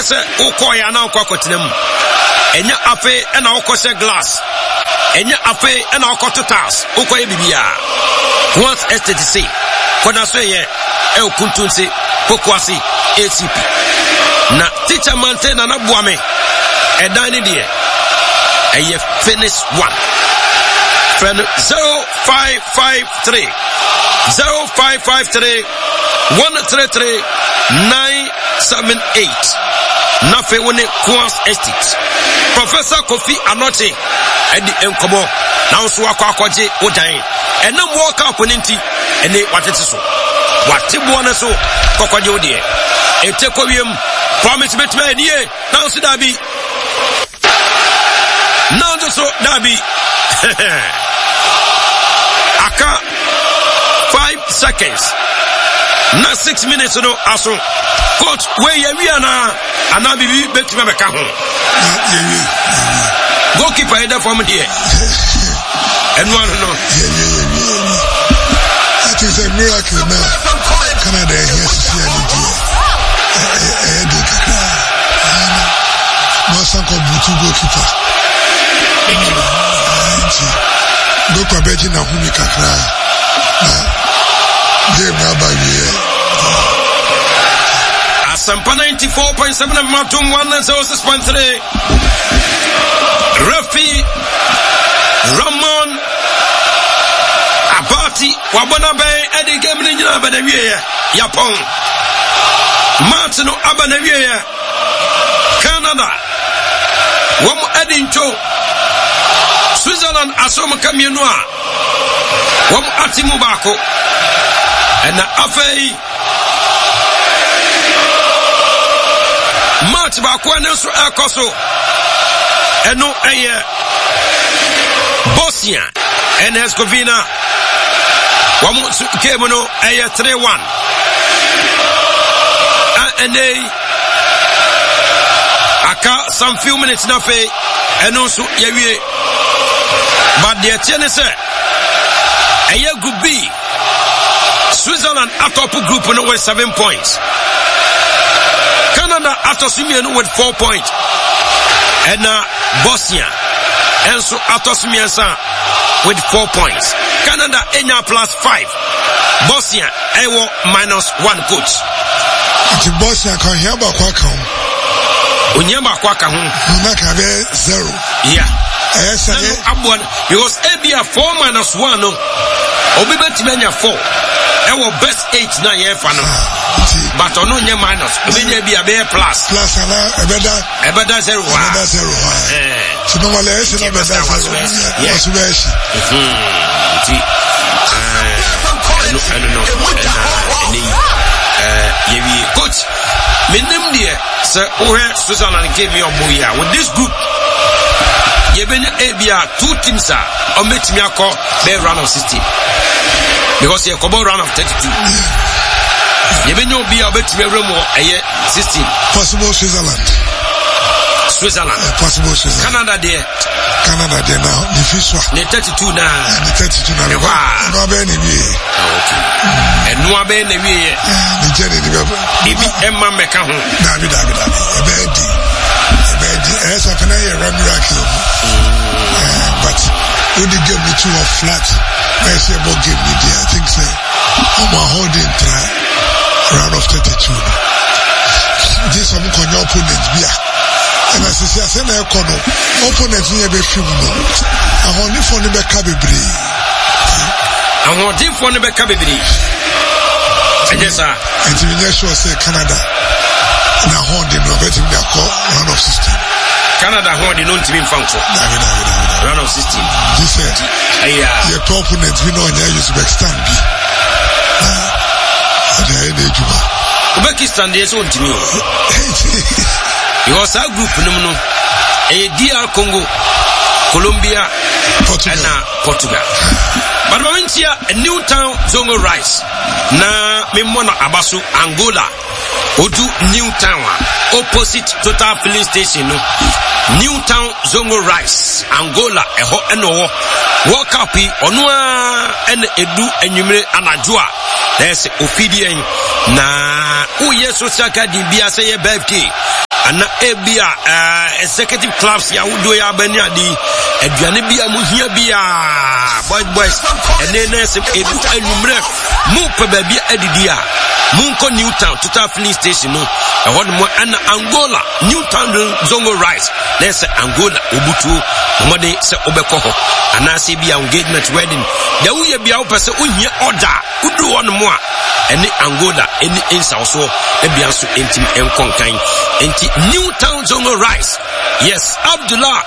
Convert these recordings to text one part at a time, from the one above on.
say ukoya na ukwakotinemu. Enya afe ena ukose glass. Enya afe ena ukoto tiles. Ukoye bibia. Once estate say. Kona so ye kuntunse pokwasi ACP. Na teacher maintain na buame. Edani die. Eye finish one. Friend 0553 0553 133 978. Nafe wone Kwans Estate. Professor Kofi Anoche edi enkomo na nso akwaje odan. Enam walk up ninti ene watete so. Watebo na so kokwaje odie. Etekowiem promise betme nie na nso dabi. Na nso so dabi. Aka 5 seconds. Na 6 minutes no aso. Coach, where you na anabibi betime beka ho. Goalkeeper either from there. And one no. It is a miracle now. Canada here to see any day. Masanko Butu goalkeeper. Doko beji na humi kakra. Game na baye. Asampa 94.7 Matum 106.3. Rafi Ramon Abati wabona bay edi game ni nyina ba na wie Yapon Martino aba na wie Canada wam edi ncho Switzerland asom kamienu a wam atimu bako ena afei match bako anaso ekoso eno eye Bosnia and Herzegovina wamu game no eye 3-1 and they aka some few minutes na fe eno so yewie but the tiene say eye group B Switzerland atop group no with 7 points Canada atosimienu with 4 points and Bosnia and so Atosmiensa with 4 points. Canada Enya plus 5. Bosnia Ewo minus 1 coach. It's Bosnia can hear about Quakam. Unyamba Quakam. Naka be 0. Yeah. Yes, because Abia 4 minus 1 no. Obibetimenya 4. Ewo best 8 na ye fano. But ono nye minus. Obinya be plus. Plus ebeda 0. Ebeda 0. So no wale ese na beda 0. Yes. Coach, menem die sir Switzerland gave me a boya with this group. Yebenya Abia 2 teams are on metimi akọ be round of 16. Because you come round of 32. Yebenya obi a betimi remo eye 16. Possible Switzerland. Possible Switzerland. Canada there now. The fish one. The 32 now. The 32 now. No be ni bi. Okay. And no be ni bi. The journey the be. Ibi emma meka ho. Dabi. Ebedi. Esa fena ye miracle. But when the game the two are flat, I say about game the day. I think say I'm holding try round of 32. This some konyo opponent bia. And as I say na ekono opponent ni be film no. Ahoni for ni be ka bebre. Ahoni for ni be ka bebre. Ejesa. And we just sure say Canada. Na holding no better be round of 16. Canada holding no team function. Round of 16. You said your opponent we know use Uzbekistan be. Uzbekistan is on team. Because our group no DR Congo, Colombia, and Portugal. But Mavintia a Newtown Zongo Rice. Na Mimona Abasu Angola. Odu Newtown opposite Total Filling Station. Newtown Zongo Rice Angola eho eno World Cup onwa ene edu enyumre anadwoa there's opinion na uye social card bia say birthday ana ebia executive clubs ya wudo ya bani adi aduane bia mu hia bia boys ene na se edu anumre mu pa bia adidi a munko Newtown total filling station no ehod mo ana Angola Newtown Zongo Rice let's Angola obutu omode se obekọ ho ana se bia engagement wedding da uye bia opese ohia order udu won mo a ene Angola ene insa so e bia so entim enkonkan enti Newtown Zongo Rice yes Abdullah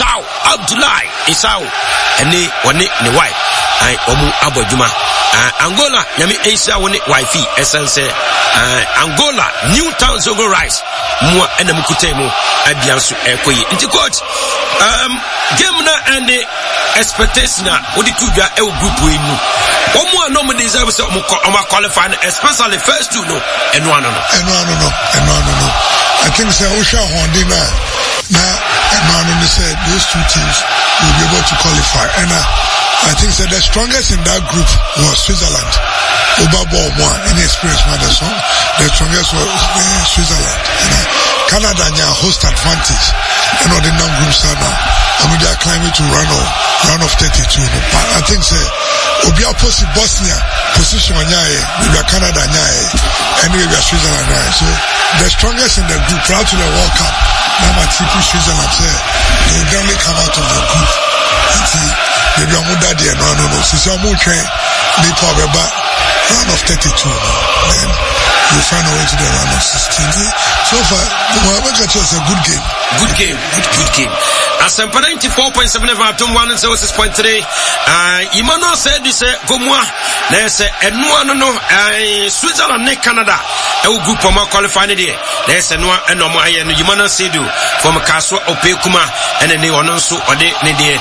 Isau ene woni ne wife ai omu abodjuma Angola nyame Asia woni wife essence Angola Newtown Zongo Rice mo ena mukutemu abianso ekoyi nti coach game na and expectation na odi tudwa e group we nu omo no mo deserve say omo qualify especially first two no eno ano no I think say Osha Hondina na Emmanuel said those two teams will be able to qualify and I think that the strongest in that group was Switzerland. Obabo one any experience mother song. The strongest was Switzerland. Canada nya host advantage. And all the non-groups are now. And we are climbing to round of 32. But I think say Obi opposite Bosnia position nyae, we are Canada nyae, and we are Switzerland nyae. So the strongest in the group prior to the World Cup. Now my triple Switzerland say they will definitely come out of the group. Maybe I'm not there. No. Since I'm more trained, they probably back round of 32. Then you find a way to the round of 16. So far, the catch was a good game. Good game. As a 94.7 FM, 106.3. Imano said this, Gomwa, there's a no, Switzerland, Canada, a group of more qualified there. There's a no, and Imano said you from a castle of Pekuma, and then they were also, or they,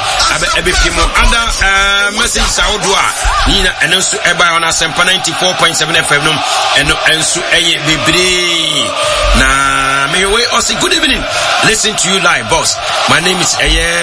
other message Saudua, Nina, and also Eba on a 94.7 FM, and so a baby. Now, may we also good evening. Listen to you live, boss. My name is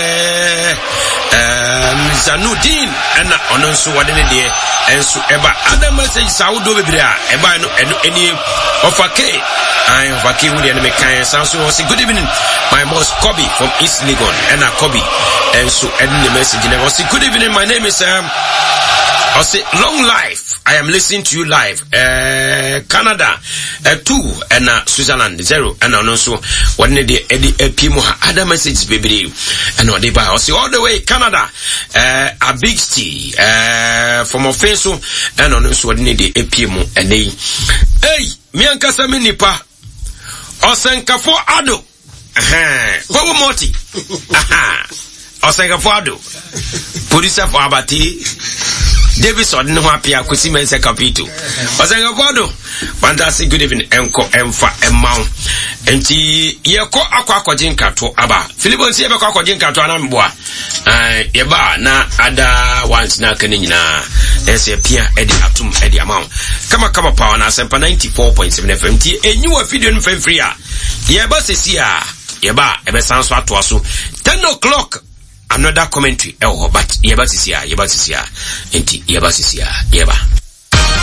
Zanuddin, and also what in the and so Eba other message Saudo Bibria, Eba no any of a K. I am a K with the enemy kind. So good evening, my boss Kobe from East Legon, and a Kobe, and so ending the message. And I was good evening. My name is I'll say long life. I am listening to you live. Canada 2 and Switzerland 0 and also what need the Pimo other message baby and what they buy. I'll say all the way Canada a big T from Offenso and also what need the Pimo and they hey me and Kasami Nipa Osenkafo Ado Power Moti Osenkafo Ado Police for Abati Davis or no happy akusi mense capito. Osengodo. Fantastic good evening enko emfa emma. Enti yeko akwa jinkato aba. Philipon si yeko akwa jinkato anamboa. Yeba na ada ones na kanina. Ese pia edi atum edi amount. Kama power na sempa 94.7 FM. Ti enyu video no free a. Yeba sesia. Yeba ebe sanso ato aso. 10 o'clock. Another commentary, but yeba sisia, enti yeba sisia, yeba.